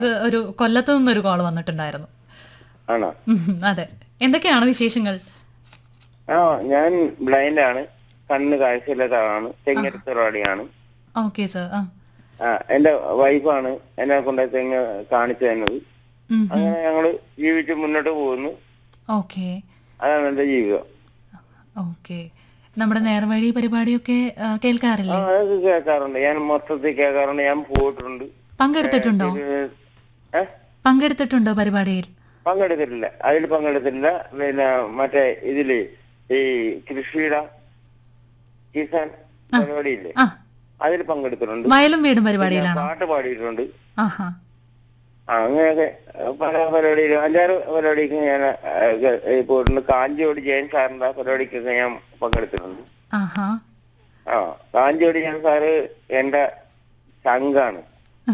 ഒരു കൊല്ലത്ത് നിന്നൊരു കോൾ വന്നിട്ടുണ്ടായിരുന്നു. ആണോ? അതെ, എന്തൊക്കെയാണ് വിശേഷങ്ങൾ? ആ, ഞാൻ ബ്ലൈൻഡ് ആണ്, കണ്ണ് കാഴ്ചയില്ലാത്ത ആളാണ്, തെങ്ങെടുത്തൊരാളിയാണ്. Okay sir. എന്റെ വൈഫാണ് എന്നെ കൊണ്ട് തെങ്ങ് കാണിച്ചു തന്നത്. അങ്ങനെ ഞങ്ങള് ജീവിച്ച് മുന്നോട്ട് പോകുന്നു. ഓക്കെ അതാണ് എന്റെ ജീവിതം. ഓക്കെ. നമ്മുടെ നേർവഴി പരിപാടിയൊക്കെ കേൾക്കാറില്ലേ? അതൊക്കെ കേൾക്കാറുണ്ട്, ഞാൻ മൊത്തത്തിൽ കേൾക്കാറുണ്ട്. ഞാൻ പോയിട്ടുണ്ട്. പങ്കെടുത്തിട്ടുണ്ടോ? പങ്കെടുത്തിട്ടുണ്ടോ പരിപാടിയിൽ? പങ്കെടുത്തിട്ടില്ല, അതിൽ പങ്കെടുത്തിട്ടില്ല. പിന്നെ മറ്റേ ഇതില് ഈ കൃഷിയുടെ കിസാൻ പരിപാടിയില്ലേ, അതിൽ പങ്കെടുത്തിട്ടുണ്ട്. വയലും വീടും പരിപാടിയിലാണോ? പാട്ട് പാടിയിട്ടുണ്ട്. അങ്ങനെയൊക്കെ പല പരിപാടിയിലും 5-6 പരിപാടിക്ക് ഞാൻ പോയിട്ടുണ്ട്. കാഞ്ചിയോട് ജയൻ സാറിന്റെ പരിപാടിക്കൊക്കെ ഞാൻ പങ്കെടുത്തിട്ടുണ്ട്. കാഞ്ചിയോട് ജയൻ സാറ് എന്റെ ചങ്കാണ്.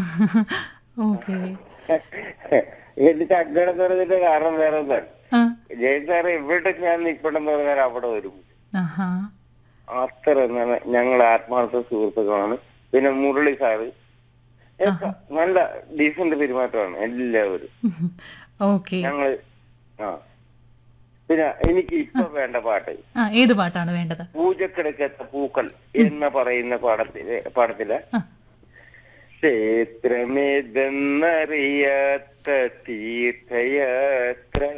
എന്റെ ചങ്കടന്ന് പറഞ്ഞിട്ട് കാരണം വേറെ ഒന്നാണ്. ജയൻ സാറ് എവിടെ ഞാൻ നിൽപ്പണെന്ന് പറഞ്ഞാൽ അവിടെ വരും. അത്ര ഞങ്ങൾ ആത്മാർത്ഥ സുഹൃത്തുക്കളാണ്. പിന്നെ മുരളി സാറ് നല്ല ഡീസന്റ് പെരുമാറ്റമാണ് എല്ലാവരും. ഞങ്ങള് പിന്നെ എനിക്ക് ഇപ്പൊ വേണ്ട പാട്ട് ഏത് പാട്ടാണ് വേണ്ടത്? പൂജക്കിടക്കത്തെ പൂക്കൾ എന്ന് പറയുന്ന പാടത്തില് ക്ഷേത്രമേതെന്നറിയാത്ത തീർത്ഥയാത്ര,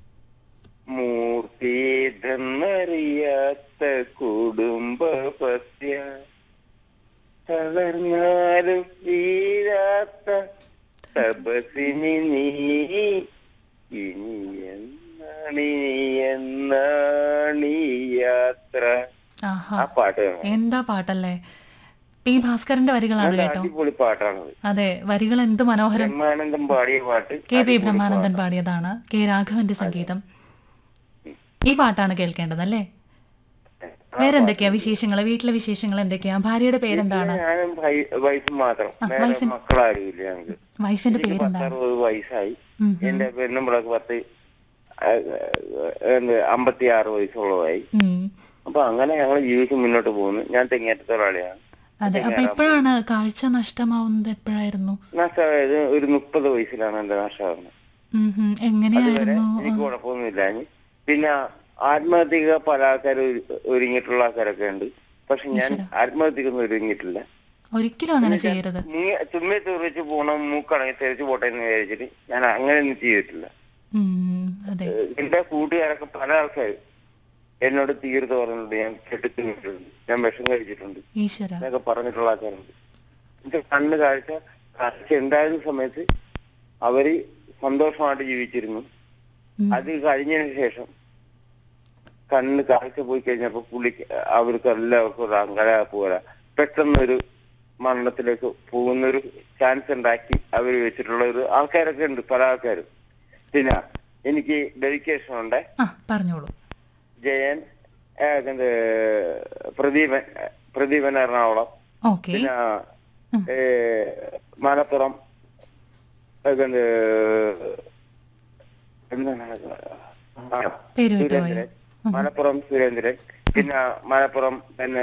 മൂർത്തിയെതെന്നറിയാത്ത കുടുംബപത്യ, തളർന്നാലും തീരാത്ത തപസിനി നീ, ഇനി എന്നാണീ യാത്ര. ആ പാട്ട് എന്താ പാട്ടല്ലേ! പി ഭാസ്കരന്റെ വരികളാണ് കേട്ടോ. അടിപൊളി പാട്ടാണത്. അതെ, വരികൾ എന്ത് മനോഹരം. ബ്രഹ്മാനന്ദൻ പാടിയ പാട്ട്. K P Brahmanandan പാടിയതാണ്. കെ രാഘവന്റെ സംഗീതം. ഈ പാട്ടാണ് കേൾക്കേണ്ടതല്ലേ? വേറെന്തൊക്കെയാ വിശേഷങ്ങള്? വീട്ടിലെ വിശേഷങ്ങൾ എന്തൊക്കെയാ? ഭാര്യയുടെ പേരെന്താണ്? ഞാനും വൈഫും മാത്രം, മക്കളാരുമില്ല ഞങ്ങൾക്ക്. വൈഫിന്റെ പേരെന്താണ്? 60 വയസ്സായി. എന്റെ പെണ്ണുമ്പിളക്ക് 56 വയസ്സുള്ളതായി. അപ്പൊ അങ്ങനെ ഞങ്ങൾ ജീവിച്ച് മുന്നോട്ട് പോകുന്നു. ഞാൻ തെങ്ങേറ്റത്തൊരാളിയാണ്. അതെ. അപ്പൊ എപ്പോഴാണ് കാഴ്ച നഷ്ടമാവുന്നത്? എപ്പോഴായിരുന്നു നഷ്ടമായത്? ഒരു 30 വയസ്സിലാണ് എന്റെ നഷ്ടമാകുന്നത്. എങ്ങനെയായിരുന്നു? എനിക്ക് കുഴപ്പമൊന്നുമില്ല. പിന്നെ ആത്മഹത്യക്ക് പല ആൾക്കാരും ഒരുങ്ങിയിട്ടുള്ള ആൾക്കാരൊക്കെ ഉണ്ട്. പക്ഷെ ഞാൻ ആത്മഹത്യക്കൊന്നും ഒരുങ്ങിയിട്ടില്ല. ഒരിക്കലും അങ്ങനെ ചെയ്യരുത്. ചുമ്മ തെറിച്ച് പോകണം, മൂക്കണങ്ങി തെറിച്ച് പോട്ടെ എന്ന് വിചാരിച്ചിട്ട് ഞാൻ അങ്ങനെയൊന്നും ചെയ്തിട്ടില്ല. എന്റെ കൂട്ടുകാരൊക്കെ പല ആൾക്കാർ എന്നോട് തീർത്ത് പറഞ്ഞിട്ടുണ്ട്, ഞാൻ കെട്ടിട്ടുണ്ട്, ഞാൻ വിഷം കഴിച്ചിട്ടുണ്ട് എന്നൊക്കെ പറഞ്ഞിട്ടുള്ള ആൾക്കാരുണ്ട്. എന്റെ കണ്ണ് കാഴ്ച ഉണ്ടായിരുന്ന സമയത്ത് അവര് സന്തോഷമായിട്ട് ജീവിച്ചിരുന്നു. അത് കഴിഞ്ഞതിന് ശേഷം കണ്ണ് കാഴ്ച പോയി കഴിഞ്ഞപ്പോ അവർക്ക് എല്ലാവർക്കും ഒരു അങ്കലാപ്പ് പോലെ പെട്ടെന്നൊരു മരണത്തിലേക്ക് പോകുന്നൊരു ചാൻസ് ഉണ്ടാക്കി അവർ വെച്ചിട്ടുള്ള ഒരു ആൾക്കാരൊക്കെ ഉണ്ട്, പല ആൾക്കാരും. പിന്നെ എനിക്ക് ഡെഡിക്കേഷൻ ഉണ്ട്. പറഞ്ഞോളൂ. ജയൻ, പ്രദീപൻ എറണാകുളം, പിന്നെ മലപ്പുറം സുരേന്ദ്രൻ, മലപ്പുറം സുരേന്ദ്രൻ, പിന്നെ മലപ്പുറം തന്നെ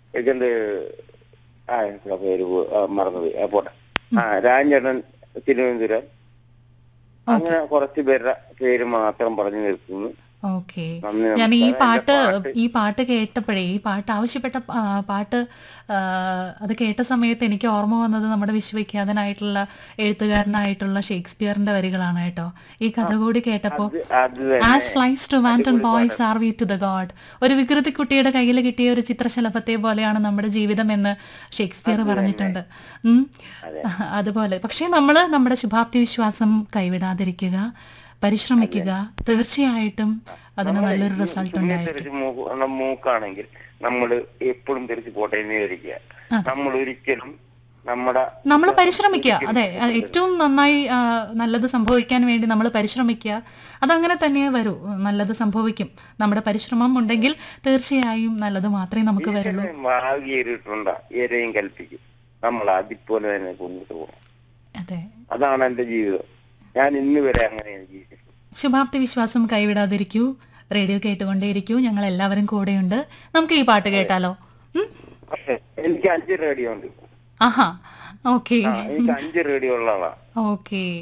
പേര് മറന്നുപോയി, പോട്ടെ. രാജേട്ടൻ തിരുവനന്തപുരം. അങ്ങനെ കുറച്ചു പേരുടെ പേര് മാത്രം പറഞ്ഞു നിർത്തുന്നു. ഓക്കെ. ഞാൻ ഈ പാട്ട് കേട്ടപ്പോഴേ, ഈ പാട്ട് ആവശ്യപ്പെട്ട പാട്ട് അത് കേട്ട സമയത്ത് എനിക്ക് ഓർമ്മ വന്നത് നമ്മുടെ വിശ്വവിഖ്യാതനായിട്ടുള്ള എഴുത്തുകാരനായിട്ടുള്ള ഷേക്സ്പിയറിന്റെ വരികളാണ് കേട്ടോ. ഈ കഥ കൂടി കേട്ടപ്പോ, as flies to wanton boys are V two the God, ഒരു വികൃതി കുട്ടിയുടെ കയ്യിൽ കിട്ടിയ ഒരു ചിത്രശലഭത്തെ പോലെയാണ് നമ്മുടെ ജീവിതം എന്ന് ഷേക്സ്പിയർ പറഞ്ഞിട്ടുണ്ട്. അതുപോലെ പക്ഷെ നമ്മള് നമ്മുടെ ശുഭാപ്തി വിശ്വാസം കൈവിടാതിരിക്കുക, പരിശ്രമിക്കുക. തീർച്ചയായിട്ടും അതിന് നല്ലൊരു റിസൾട്ട് ഉണ്ടായിരിക്കും. മൂക്കാണെങ്കിൽ നമ്മൾ എപ്പോഴും തിരിച്ചു പോട്ടെ എന്ന് വിചാരിക്കുക. നമ്മൾ ഒരിക്കലും നമ്മൾ പരിശ്രമിക്കുക. അതെ, ഏറ്റവും നന്നായി നല്ലത് സംഭവിക്കാൻ വേണ്ടി നമ്മൾ പരിശ്രമിക്കുക. അതങ്ങനെ തന്നെ വരൂ, നല്ലത് സംഭവിക്കും. നമ്മുടെ പരിശ്രമം ഉണ്ടെങ്കിൽ തീർച്ചയായും നല്ലത് മാത്രമേ നമുക്ക് വരുള്ളൂ. ഇരയും കൽപ്പിക്കും, നമ്മൾ അതുപോലെ തന്നെ കൊണ്ടിട്ട് പോകണം. അതെ, അതാണ് എന്റെ ജീവിതം. ഞാൻ ഇന്ന് വരെ അങ്ങനെയാണ് ജീവിച്ചത്. ശുഭാപ്തി വിശ്വാസം കൈവിടാതിരിക്കൂ, റേഡിയോ കേട്ടുകൊണ്ടേയിരിക്കൂ. ഞങ്ങൾ എല്ലാവരും കൂടെയുണ്ട്. നമുക്ക് ഈ പാട്ട് കേട്ടാലോ? എനിക്ക് 5 റേഡിയോ ഉണ്ട്. ആഹാ, ഓക്കെ എനിക്ക് 5 റേഡിയോ ഉള്ള ആളാ. ഓക്കെ